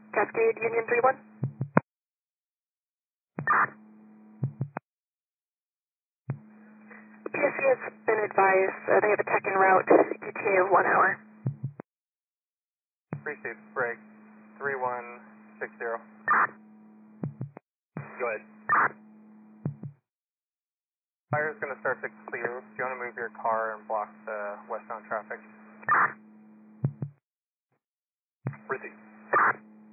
Cascade Union 3-1. PSC has been advised they have a tech en route, ETA of 1 hour. Received, break, 3160. Go ahead. Fire's going to start to clear. Do you want to move your car and block the westbound traffic? Received.